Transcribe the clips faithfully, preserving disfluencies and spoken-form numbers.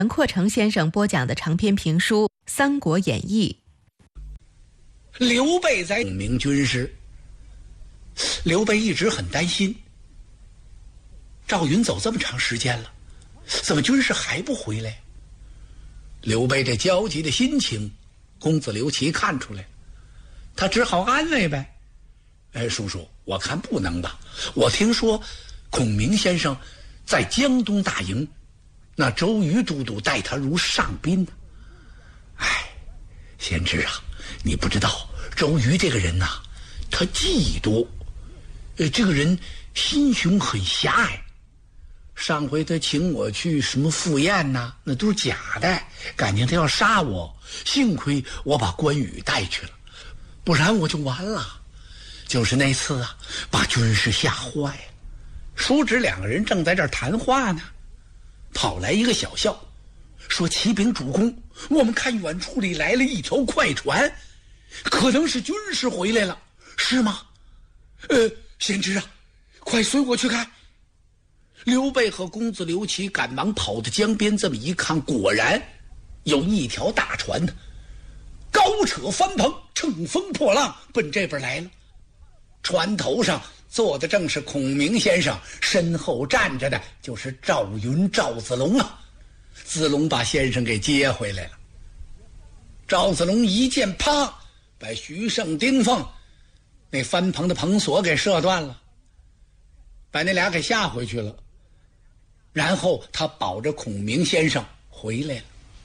陈阔成先生播讲的长篇评书《三国演义》。 刘备在孔明军师，刘备一直很担心，赵云走这么长时间了，怎么军师还不回来？刘备这焦急的心情，公子刘琦看出来，他只好安慰呗。哎，叔叔，我看不能吧。我听说孔明先生在江东大营，那周瑜都督待他如上宾呢。哎，贤侄啊，你不知道周瑜这个人呐、啊，他嫉妒，呃，这个人心胸很狭隘。上回他请我去什么赴宴呐，那都是假的，感情他要杀我，幸亏我把关羽带去了，不然我就完了。就是那次啊，把军师吓坏了。叔侄两个人正在这儿谈话呢，跑来一个小校，说：“启禀主公，我们看远处里来了一条快船，可能是军师回来了，是吗？”呃，贤侄啊，快随我去看。刘备和公子刘琦赶忙跑到江边，这么一看，果然有一条大船呢，高扯帆篷，乘风破浪，奔这边来了。船头上坐的正是孔明先生，身后站着的就是赵云、赵子龙啊。子龙把先生给接回来了。赵子龙一箭，啪，把徐盛、丁奉那帆篷的篷索给射断了，把那俩给吓回去了。然后他保着孔明先生回来了。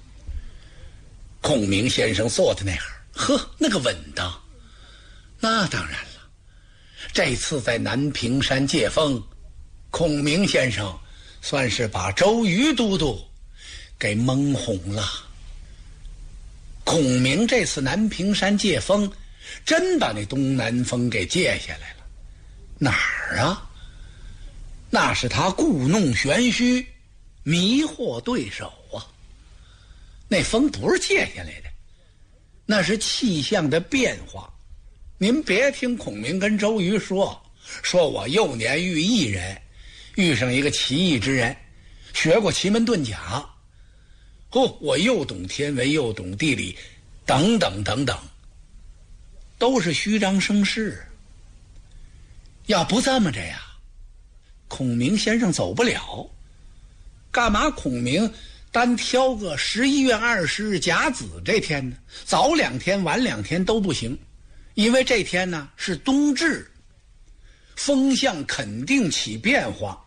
孔明先生坐在那儿，呵，那个稳当。那当然了，这次在南屏山借风，孔明先生算是把周瑜都督给蒙红了。孔明这次南屏山借风，真把那东南风给借下来了。哪儿啊？那是他故弄玄虚，迷惑对手啊。那风不是借下来的，那是气象的变化。您别听孔明跟周瑜说，说我幼年遇异人，遇上一个奇异之人，学过奇门遁甲，哦，我又懂天文又懂地理，等等等等，都是虚张声势。要不这么着呀，孔明先生走不了。干嘛孔明单挑个十一月二十日甲子这天呢？早两天晚两天都不行，因为这天呢是冬至，风向肯定起变化。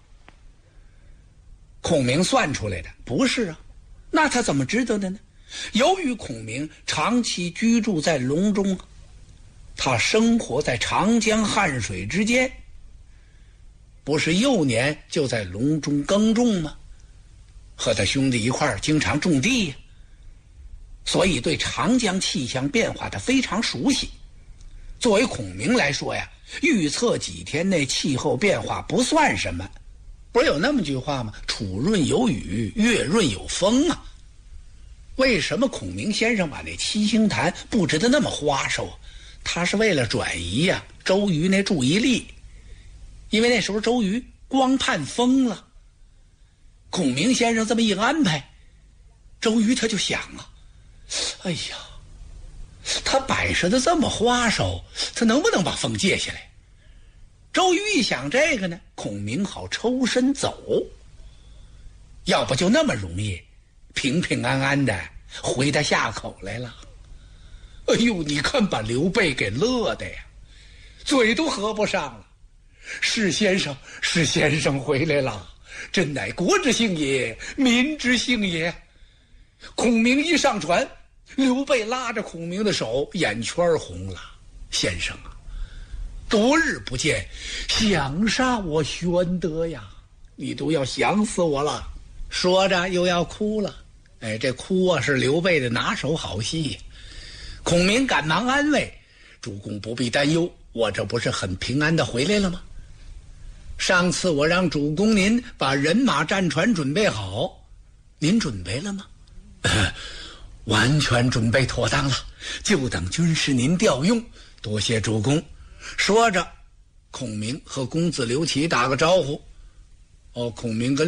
孔明算出来的不是啊，那他怎么知道的呢？由于孔明长期居住在隆中，他生活在长江汉水之间，不是幼年就在隆中耕种吗？和他兄弟一块儿经常种地呀，所以对长江气象变化他非常熟悉。作为孔明来说呀，预测几天内气候变化不算什么。不是有那么句话吗？楚润有雨，月润有风啊。为什么孔明先生把那七星坛布置得那么花哨？他是为了转移呀、啊、周瑜那注意力，因为那时候周瑜光盼风了。孔明先生这么一安排，周瑜他就想啊，哎呀，他摆设的这么花哨，他能不能把风借下来？周瑜一想这个呢，孔明好抽身走，要不就那么容易平平安安的回他下口来了。哎呦，你看把刘备给乐的呀，嘴都合不上了。是先生，是先生回来了，真乃国之幸也，民之幸也。孔明一上船，刘备拉着孔明的手，眼圈红了。先生啊，多日不见，想杀我玄德呀，你都要想死我了。说着又要哭了。哎，这哭啊是刘备的拿手好戏。孔明赶忙安慰：“主公不必担忧，我这不是很平安的回来了吗？上次我让主公您把人马战船准备好，您准备了吗？”呃、完全准备妥当了，就等军师您调用，多谢主公。说着，孔明和公子刘琦打个招呼。哦，孔明跟